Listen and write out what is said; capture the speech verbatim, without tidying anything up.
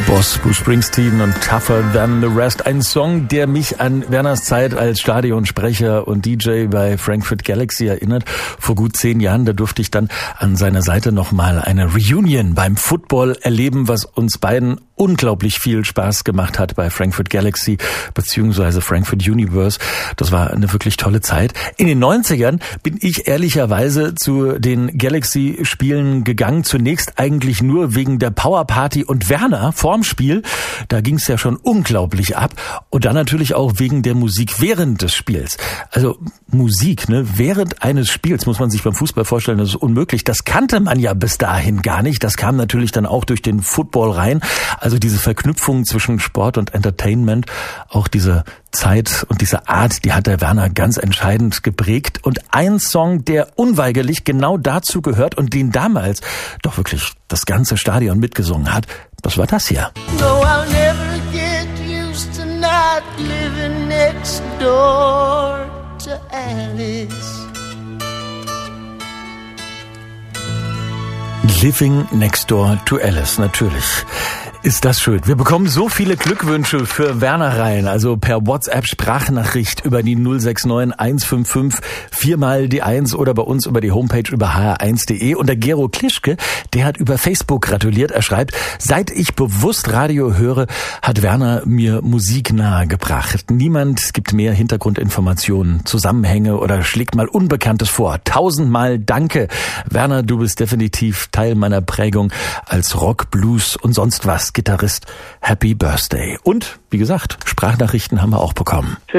Boss, Bruce Springsteen und Tougher Than the Rest. Ein Song, der mich an Werners Zeit als Stadionsprecher und D J bei Frankfurt Galaxy erinnert. Vor gut zehn Jahren, da durfte ich dann an seiner Seite nochmal eine Reunion beim Football erleben, was uns beiden unglaublich viel Spaß gemacht hat bei Frankfurt Galaxy beziehungsweise Frankfurt Universe. Das war eine wirklich tolle Zeit. In den neunzigern bin ich ehrlicherweise zu den Galaxy-Spielen gegangen. Zunächst eigentlich nur wegen der Powerparty und Werner vorm Spiel. Da ging es ja schon unglaublich ab. Und dann natürlich auch wegen der Musik während des Spiels. Also Musik, ne, während eines Spiels muss man sich beim Fußball vorstellen, das ist unmöglich. Das kannte man ja bis dahin gar nicht. Das kam natürlich dann auch durch den Football rein. Also diese Verknüpfung zwischen Sport und Entertainment, auch diese Zeit und diese Art, die hat der Werner ganz entscheidend geprägt. Und ein Song, der unweigerlich genau dazu gehört und den damals doch wirklich das ganze Stadion mitgesungen hat, das war das hier. No, I'll never get used to not living next door to Alice. Living Next Door to Alice, natürlich. Ist das schön. Wir bekommen so viele Glückwünsche für Werner rein, also per WhatsApp-Sprachnachricht über die null sechs neun eins fünf fünf viermal die eins oder bei uns über die Homepage über h r eins punkt d e. Und der Gero Klischke, der hat über Facebook gratuliert. Er schreibt, seit ich bewusst Radio höre, hat Werner mir Musik nahegebracht. Niemand gibt mehr Hintergrundinformationen, Zusammenhänge oder schlägt mal Unbekanntes vor. Tausendmal danke. Werner, du bist definitiv Teil meiner Prägung als Rock, Blues und sonst was Gitarrist. Happy Birthday. Und, wie gesagt, Sprachnachrichten haben wir auch bekommen.